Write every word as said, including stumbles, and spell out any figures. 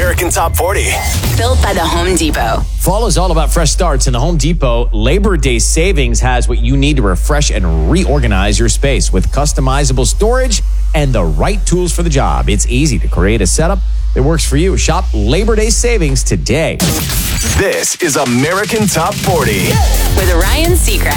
American Top forty. Built by the Home Depot. Fall is all about fresh starts, and the Home Depot Labor Day Savings has what you need to refresh and reorganize your space with customizable storage and the right tools for the job. It's easy to create a setup that works for you. Shop Labor Day Savings today. This is American Top forty. With Ryan Seacrest.